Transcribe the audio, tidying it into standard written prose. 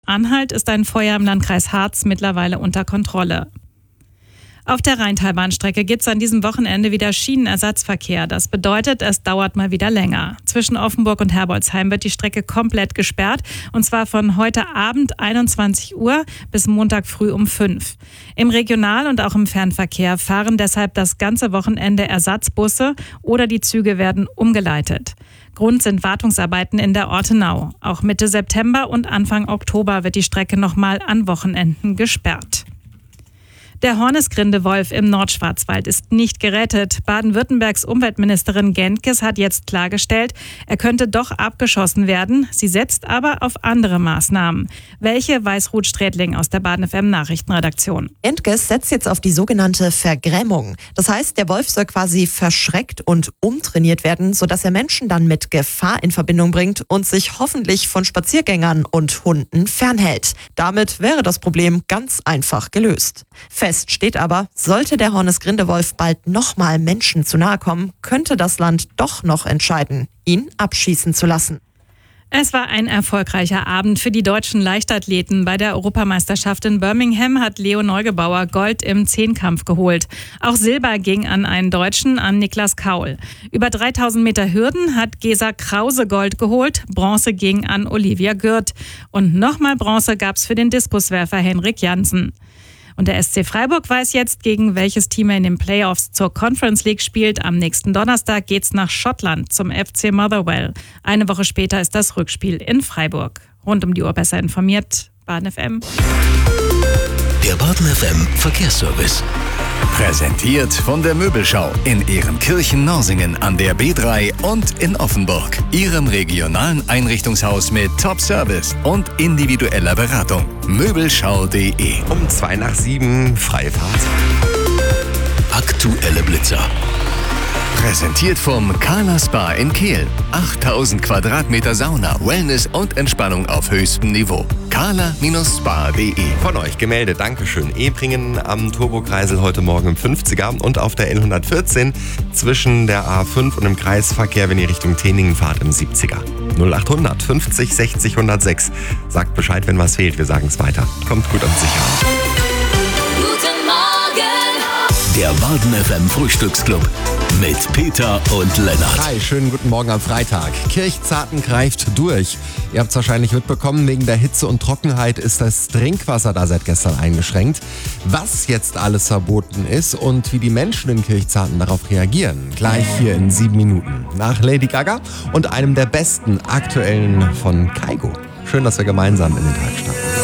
Sachsen-Anhalt ist ein Feuer im Landkreis Harz mittlerweile unter Kontrolle. Auf der Rheintalbahnstrecke gibt es an diesem Wochenende wieder Schienenersatzverkehr. Das bedeutet, es dauert mal wieder länger. Zwischen Offenburg und Herbolzheim wird die Strecke komplett gesperrt. Und zwar von heute Abend 21 Uhr bis Montag früh um 5. Im Regional- und auch im Fernverkehr fahren deshalb das ganze Wochenende Ersatzbusse oder die Züge werden umgeleitet. Grund sind Wartungsarbeiten in der Ortenau. Auch Mitte September und Anfang Oktober wird die Strecke nochmal an Wochenenden gesperrt. Der Hornisgrindewolf im Nordschwarzwald ist nicht gerettet. Baden-Württembergs Umweltministerin Gentges hat jetzt klargestellt, er könnte doch abgeschossen werden. Sie setzt aber auf andere Maßnahmen. Welche, weiß Ruth Strätling aus der Baden-FM Nachrichtenredaktion. Gentges setzt jetzt auf die sogenannte Vergrämung. Das heißt, der Wolf soll quasi verschreckt und umtrainiert werden, sodass er Menschen dann mit Gefahr in Verbindung bringt und sich hoffentlich von Spaziergängern und Hunden fernhält. Damit wäre das Problem ganz einfach gelöst. Fest steht aber, sollte der Hornisgrindewolf bald nochmal Menschen zu nahe kommen, könnte das Land doch noch entscheiden, ihn abschießen zu lassen. Es war ein erfolgreicher Abend für die deutschen Leichtathleten. Bei der Europameisterschaft in Birmingham hat Leo Neugebauer Gold im Zehnkampf geholt. Auch Silber ging an einen Deutschen, an Niklas Kaul. Über 3000 Meter Hürden hat Gesa Krause Gold geholt. Bronze ging an Olivia Gürt. Und nochmal Bronze gab's für den Diskuswerfer Henrik Jansen. Und der SC Freiburg weiß jetzt, gegen welches Team er in den Playoffs zur Conference League spielt. Am nächsten Donnerstag geht's nach Schottland zum FC Motherwell. Eine Woche später ist das Rückspiel in Freiburg. Rund um die Uhr besser informiert, Baden FM. Der Baden FM Verkehrsservice. Präsentiert von der Möbelschau in Ehrenkirchen-Norsingen an der B3 und in Offenburg. Ihrem regionalen Einrichtungshaus mit Top-Service und individueller Beratung. Möbelschau.de. Um 6:02, freie Fahrt. Aktuelle Blitzer. Präsentiert vom Carla Spa in Kehl. 8000 Quadratmeter Sauna, Wellness und Entspannung auf höchstem Niveau. carla-spa.de. Von euch gemeldet, Dankeschön. Ebringen am Turbokreisel heute Morgen im 50er und auf der L114 zwischen der A5 und dem Kreisverkehr, wenn ihr Richtung Teningen fahrt, im 70er. 0800 50 60 106. Sagt Bescheid, wenn was fehlt. Wir sagen es weiter. Kommt gut und sicher an. Guten Morgen! Der Baden FM Frühstücksclub mit Peter und Lennart. Hi, schönen guten Morgen am Freitag. Kirchzarten greift durch. Ihr habt es wahrscheinlich mitbekommen, wegen der Hitze und Trockenheit ist das Trinkwasser da seit gestern eingeschränkt. Was jetzt alles verboten ist und wie die Menschen in Kirchzarten darauf reagieren, gleich hier in 7 Minuten. Nach Lady Gaga und einem der besten aktuellen von Kygo. Schön, dass wir gemeinsam in den Tag starten.